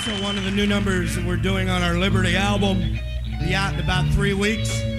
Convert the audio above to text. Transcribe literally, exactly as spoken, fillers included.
one of the new numbers that we're doing on our Liberty album. Be out in about three weeks.